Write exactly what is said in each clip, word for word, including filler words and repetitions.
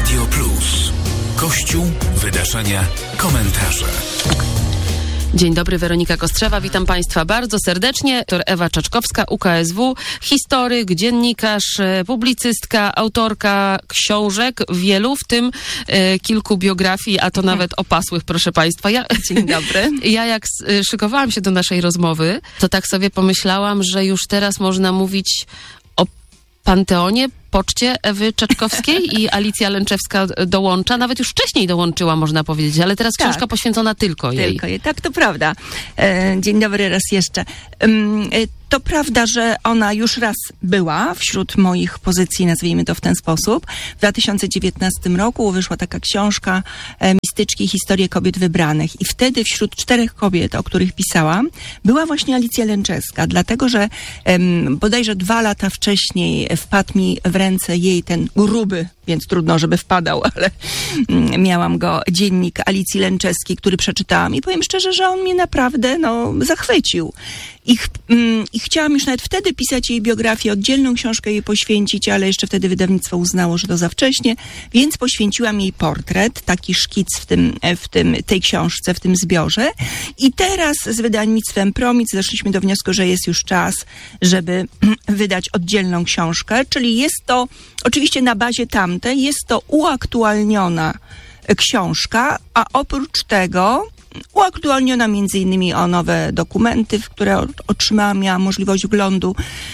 Radio Plus. Kościół, wydarzenia, komentarze. Dzień dobry, Weronika Kostrzewa, witam Państwa bardzo serdecznie. Doktor Ewa Czaczkowska, U K S W, historyk, dziennikarz, publicystka, autorka książek, wielu, w tym e, kilku biografii, a to nawet opasłych, proszę Państwa. Ja, Dzień dobry. Ja jak szykowałam się do naszej rozmowy, to tak sobie pomyślałam, że już teraz można mówić o panteonie, poczcie Ewy Czaczkowskiej i Alicja Lęczewska dołącza. Nawet już wcześniej dołączyła, można powiedzieć, ale teraz tak. książka poświęcona tylko jej. Tylko jej. Tak, to prawda. E, dzień dobry raz jeszcze. E, to prawda, że ona już raz była wśród moich pozycji, nazwijmy to w ten sposób. W dwa tysiące dziewiętnastym roku wyszła taka książka e, Mistyczki, historie kobiet wybranych. I wtedy wśród czterech kobiet, o których pisałam, była właśnie Alicja Lęczewska. Dlatego, że e, bodajże dwa lata wcześniej wpadł mi w ręce jej ten gruby, więc trudno, żeby wpadał, ale miałam go, dziennik Alicji Lęczewskiej, który przeczytałam i powiem szczerze, że on mnie naprawdę, no, zachwycił. I, I chciałam już nawet wtedy pisać jej biografię, oddzielną książkę jej poświęcić, ale jeszcze wtedy wydawnictwo uznało, że to za wcześnie, więc poświęciłam jej portret, taki szkic w tym, w tym, tej książce, w tym zbiorze. I teraz z wydawnictwem Promic zeszliśmy do wniosku, że jest już czas, żeby wydać oddzielną książkę, czyli jest to oczywiście na bazie tamtej, jest to uaktualniona książka, a oprócz tego uaktualniona między innymi o nowe dokumenty, w które otrzymałam, miałam możliwość wglądu,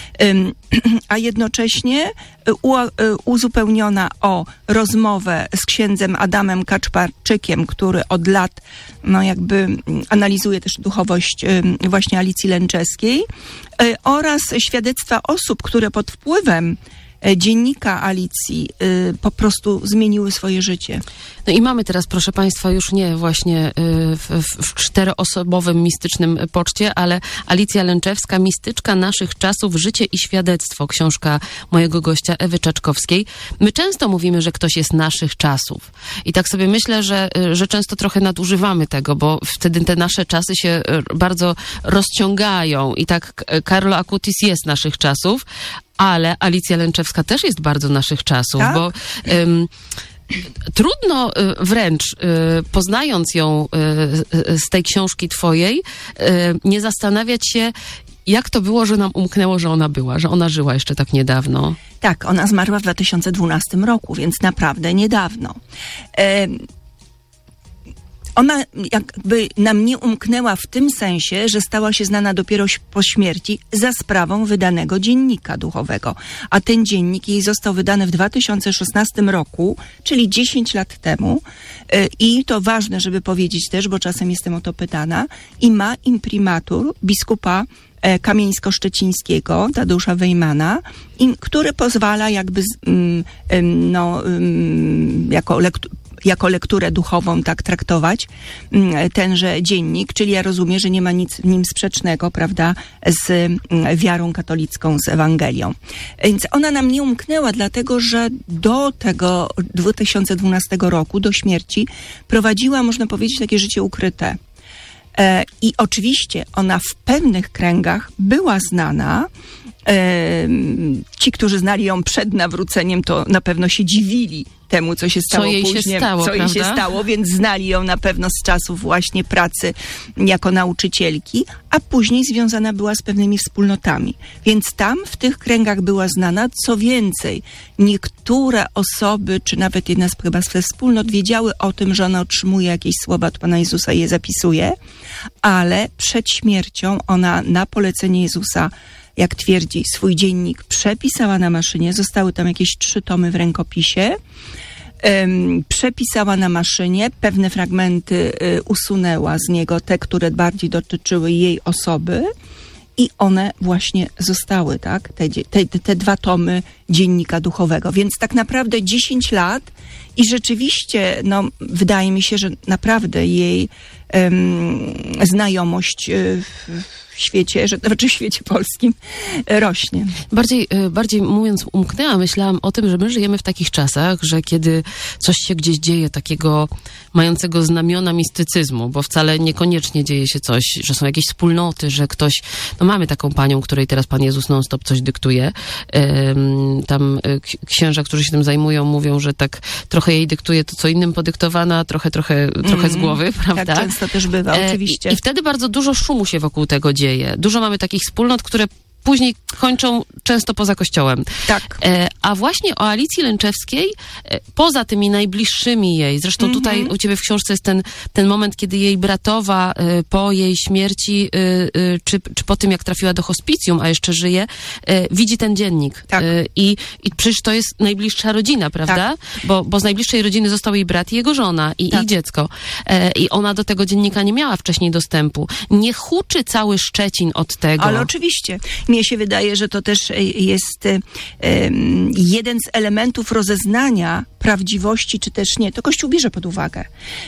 a jednocześnie uzupełniona o rozmowę z księdzem Adamem Kaczmarczykiem, który od lat, no jakby analizuje też duchowość właśnie Alicji Lęczewskiej, oraz świadectwa osób, które pod wpływem dziennika Alicji y, po prostu zmieniły swoje życie. No i mamy teraz, proszę Państwa, już nie właśnie y, w, w czteroosobowym mistycznym poczcie, ale Alicja Lęczewska, mistyczka naszych czasów, życie i świadectwo, książka mojego gościa Ewy Czaczkowskiej. My często mówimy, że ktoś jest naszych czasów. I tak sobie myślę, że, że często trochę nadużywamy tego, bo wtedy te nasze czasy się bardzo rozciągają. I tak Carlo Acutis jest naszych czasów, ale Alicja Lęczewska też jest bardzo naszych czasów, tak? bo um, trudno y, wręcz, y, poznając ją y, y, z tej książki twojej, y, nie zastanawiać się, jak to było, że nam umknęło, że ona była, że ona żyła jeszcze tak niedawno. Tak, ona zmarła w dwa tysiące dwunastym roku, więc naprawdę niedawno. E- Ona jakby nam nie umknęła w tym sensie, że stała się znana dopiero po śmierci za sprawą wydanego dziennika duchowego. A ten dziennik jej został wydany w dwa tysiące szesnastym roku, czyli dziesięć lat temu. I to ważne, żeby powiedzieć też, bo czasem jestem o to pytana, i ma imprimatur biskupa kamieńsko-szczecińskiego, Tadeusza Wejmana, który pozwala jakby no, jako lektur jako lekturę duchową tak traktować tenże dziennik, czyli ja rozumiem, że nie ma nic w nim sprzecznego, prawda, z wiarą katolicką, z Ewangelią. Więc ona nam nie umknęła, dlatego że do tego dwa tysiące dwunastego roku, do śmierci, prowadziła, można powiedzieć, takie życie ukryte. I oczywiście ona w pewnych kręgach była znana. Ci, którzy znali ją przed nawróceniem, to na pewno się dziwili temu, co się stało co jej później, się stało, co prawda? jej się stało, więc znali ją na pewno z czasów właśnie pracy jako nauczycielki, a później związana była z pewnymi wspólnotami. Więc tam w tych kręgach była znana. Co więcej, niektóre osoby, czy nawet jedna z chyba ze wspólnot wiedziały o tym, że ona otrzymuje jakieś słowa od Pana Jezusa i je zapisuje, ale przed śmiercią ona na polecenie Jezusa, jak twierdzi, swój dziennik przepisała na maszynie. Zostały tam jakieś trzy tomy w rękopisie. Um, przepisała na maszynie, pewne fragmenty y, usunęła z niego, te, które bardziej dotyczyły jej osoby, i one właśnie zostały, tak? Te, te, te dwa tomy dziennika duchowego. Więc tak naprawdę dziesięć lat i rzeczywiście, no, wydaje mi się, że naprawdę jej um, znajomość y, w świecie, że znaczy w świecie polskim rośnie. Bardziej, bardziej mówiąc umknęła, myślałam o tym, że my żyjemy w takich czasach, że kiedy coś się gdzieś dzieje takiego mającego znamiona mistycyzmu, bo wcale niekoniecznie dzieje się coś, że są jakieś wspólnoty, że ktoś, no mamy taką panią, której teraz Pan Jezus non-stop coś dyktuje. Ym, tam księża, którzy się tym zajmują, mówią, że tak trochę jej dyktuje to, co innym podyktowana, a trochę, trochę, trochę z głowy, prawda? Tak często też bywa, oczywiście. I, I wtedy bardzo dużo szumu się wokół tego dzieje. Dużo mamy takich wspólnot, które później kończą często poza kościołem. Tak. E, a właśnie o Alicji Lęczewskiej, e, poza tymi najbliższymi jej, zresztą mm-hmm. tutaj u ciebie w książce jest ten, ten moment, kiedy jej bratowa e, po jej śmierci, e, e, czy, czy po tym, jak trafiła do hospicjum, a jeszcze żyje, e, widzi ten dziennik. Tak. E, i, I przecież to jest najbliższa rodzina, prawda? Tak. Bo, bo z najbliższej rodziny został jej brat i jego żona i, tak. i dziecko. E, I ona do tego dziennika nie miała wcześniej dostępu. Nie huczy cały Szczecin od tego. Ale oczywiście. Mnie się wydaje, że to też jest um, jeden z elementów rozeznania prawdziwości, czy też nie. To Kościół bierze pod uwagę.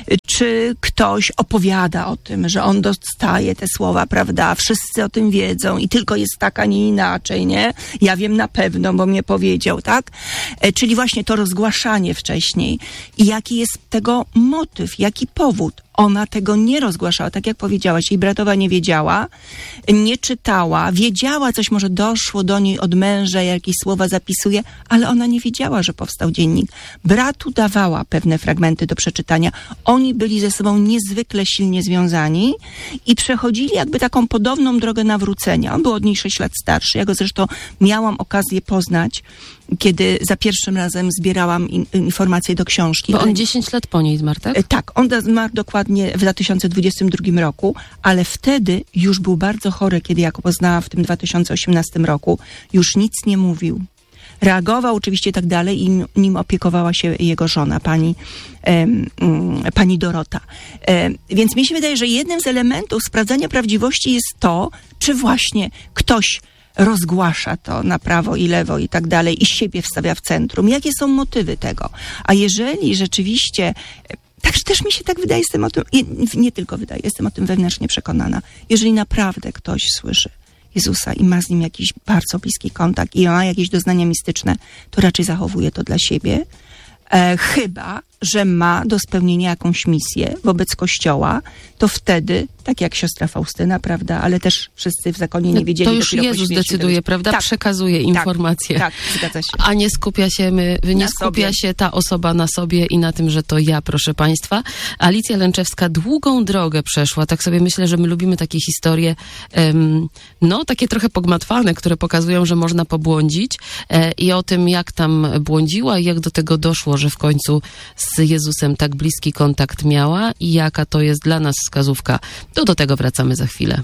Czy ktoś opowiada o tym, że on dostaje te słowa, prawda? Wszyscy o tym wiedzą i tylko jest tak, a nie inaczej, nie? Ja wiem na pewno, bo mnie powiedział, tak? E, czyli właśnie to rozgłaszanie wcześniej. I jaki jest tego motyw, jaki powód? Ona tego nie rozgłaszała, tak jak powiedziałaś, jej bratowa nie wiedziała, nie czytała, wiedziała coś, może doszło do niej od męża, jakieś słowa zapisuje, ale ona nie wiedziała, że powstał dziennik. Bratu dawała pewne fragmenty do przeczytania. Oni byli ze sobą niezwykle silnie związani i przechodzili jakby taką podobną drogę nawrócenia. On był od niej sześć lat starszy, ja go zresztą miałam okazję poznać, kiedy za pierwszym razem zbierałam in, informacje do książki. Bo on dziesięć lat po niej zmarł, tak? Tak, on zmarł dokładnie w dwa tysiące dwudziestym drugim roku, ale wtedy już był bardzo chory, kiedy ja go poznałam w tym dwa tysiące osiemnastym roku. Już nic nie mówił. Reagował oczywiście i tak dalej i nim opiekowała się jego żona, pani, em, pani Dorota. Em, więc mi się wydaje, że jednym z elementów sprawdzania prawdziwości jest to, czy właśnie ktoś rozgłasza to na prawo i lewo i tak dalej i siebie wstawia w centrum. Jakie są motywy tego? A jeżeli rzeczywiście, także też mi się tak wydaje, jestem o tym, nie tylko wydaje, jestem o tym wewnętrznie przekonana, jeżeli naprawdę ktoś słyszy Jezusa i ma z nim jakiś bardzo bliski kontakt i ma jakieś doznania mistyczne, to raczej zachowuje to dla siebie, e, chyba że ma do spełnienia jakąś misję wobec Kościoła, to wtedy, tak jak siostra Faustyna, prawda, ale też wszyscy w zakonie nie wiedzieli. To już Jezus decyduje, prawda? Tak, przekazuje informacje. Tak, tak, zgadza się. A nie skupia się, my, nie na skupia sobie. się ta osoba na sobie i na tym, że to ja, proszę Państwa. Alicja Lęczewska długą drogę przeszła. Tak sobie myślę, że my lubimy takie historie, um, no, takie trochę pogmatwane, które pokazują, że można pobłądzić e, i o tym, jak tam błądziła i jak do tego doszło, że w końcu z Jezusem tak bliski kontakt miała i jaka to jest dla nas wskazówka. To do tego wracamy za chwilę.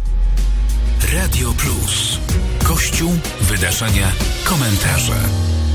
Radio Plus. Kościół, wydarzenia, komentarze.